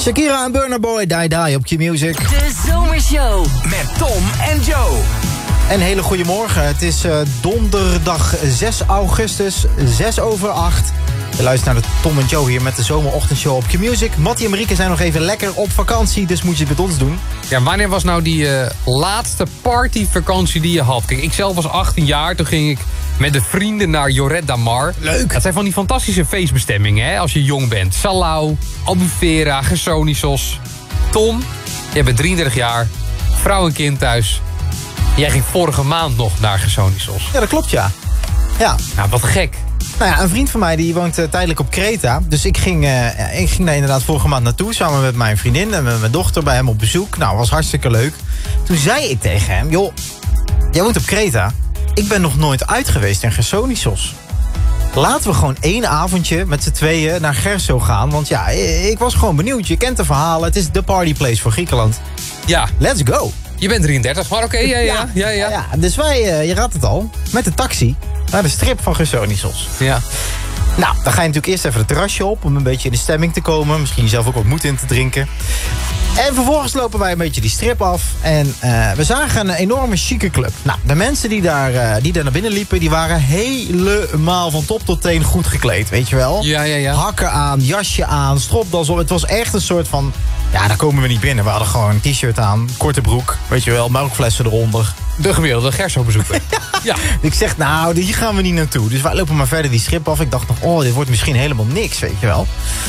Shakira en Burna Boy, Die Die op Q-Music. De Zomershow met Tom en Joe. Een hele goede morgen. Het is donderdag 6 augustus, 6:06. Je luistert naar de Tom en Joe hier met de zomerochtendshow op Q-Music. Mattie en Marieke zijn nog even lekker op vakantie, dus moet je het met ons doen. Ja, wanneer was nou die laatste partyvakantie die je had? Kijk, ik zelf was 18 jaar, toen ging ik met de vrienden naar Lloret de Mar. Leuk. Dat zijn van die fantastische feestbestemmingen, hè, als je jong bent. Salau, Albufeira, Gersonisos. Tom, jij bent 33 jaar, vrouw en kind thuis. Jij ging vorige maand nog naar Gersonisos. Ja, dat klopt, ja. Ja. Nou, wat gek. Nou ja, een vriend van mij die woont tijdelijk op Kreta. Dus ik ging daar inderdaad vorige maand naartoe. Samen met mijn vriendin en met mijn dochter bij hem op bezoek. Nou, was hartstikke leuk. Toen zei ik tegen hem, joh, jij woont op Kreta. Ik ben nog nooit uit geweest in Gersonisos. Laten we gewoon 1 avondje met z'n tweeën naar Gerso gaan. Want ja, ik was gewoon benieuwd. Je kent de verhalen. Het is de partyplace voor Griekenland. Ja. Let's go. Je bent 33, maar oké, ja. Dus wij, je raadt het al, met de taxi naar de strip van Gersonisos. Ja. Nou, dan ga je natuurlijk eerst even het terrasje op om een beetje in de stemming te komen. Misschien jezelf ook wat moed in te drinken. En vervolgens lopen wij een beetje die strip af. En we zagen een enorme chique club. Nou, de mensen die daar naar binnen liepen, die waren helemaal van top tot teen goed gekleed, weet je wel? Ja. Hakken aan, jasje aan, stropdas op. Het was echt een soort van, ja, daar komen we niet binnen. We hadden gewoon een t-shirt aan, korte broek, weet je wel, melkflessen eronder. De gemiddelde Gerso-bezoeker. Ja. Ik zeg, nou, hier gaan we niet naartoe. Dus wij lopen maar verder die strip af. Ik dacht nog, oh, dit wordt misschien helemaal niks, weet je wel.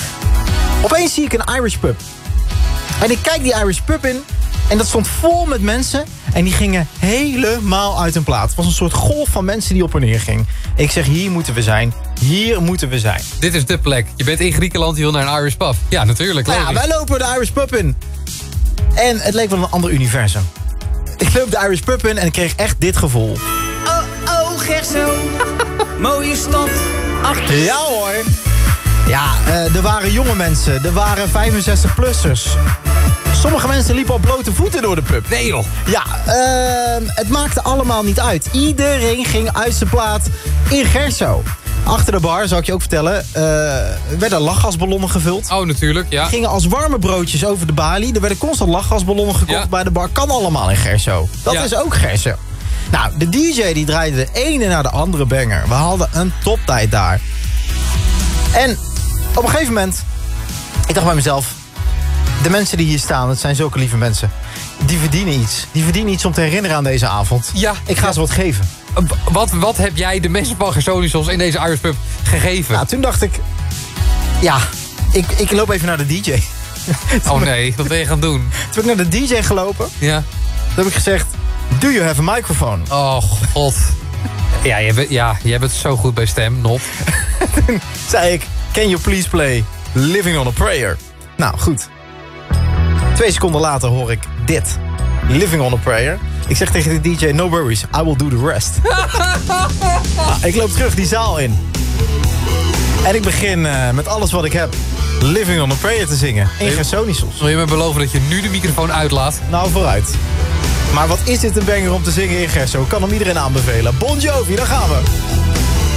Opeens zie ik een Irish pub. En ik kijk die Irish pub in. En dat stond vol met mensen. En die gingen helemaal uit hun plaat. Het was een soort golf van mensen die op en neer ging. Ik zeg, hier moeten we zijn. Hier moeten we zijn. Dit is de plek. Je bent in Griekenland, je wil naar een Irish pub. Ja, natuurlijk. Nou ja, wij lopen de Irish pub in. En het leek wel een ander universum. Ik loop de Irish pub in en ik kreeg echt dit gevoel. Oh, Gerso. Mooie stad. Ja hoor. Ja, er waren jonge mensen. Er waren 65-plussers. Sommige mensen liepen op blote voeten door de pub. Nee joh. Ja, het maakte allemaal niet uit. Iedereen ging uit zijn plaat in Gerso. Achter de bar, zal ik je ook vertellen, werden lachgasballonnen gevuld. Oh, natuurlijk, ja. Gingen als warme broodjes over de balie. Er werden constant lachgasballonnen gekocht bij de bar. Kan allemaal in Gerso. Dat is ook Gerso. Nou, de DJ die draaide de ene naar de andere banger. We hadden een toptijd daar. En op een gegeven moment, ik dacht bij mezelf, de mensen die hier staan, het zijn zulke lieve mensen. Die verdienen iets. Die verdienen iets om te herinneren aan deze avond. Ja. Ik ga ze wat geven. Wat heb jij de mensen van Gersonisos in deze Irish pub gegeven? Nou, toen dacht ik, ja, ik loop even naar de DJ. Oh nee, wat ben je gaan doen? Toen ben ik naar de DJ gelopen. Ja. Toen heb ik gezegd, do you have a microphone? Oh god. Ja, jij bent zo goed bij stem, Nop. Toen zei ik, can you please play Living on a Prayer? Nou, goed. 2 seconden later hoor ik dit. Living on a Prayer. Ik zeg tegen de DJ, no worries, I will do the rest. Ik loop terug die zaal in. En ik begin met alles wat ik heb Living on a Prayer te zingen. In Gersonisos. Wil je me beloven dat je nu de microfoon uitlaat? Nou, vooruit. Maar wat is dit een banger om te zingen in Gerso? Ik kan hem iedereen aanbevelen. Bon Jovi, daar gaan we.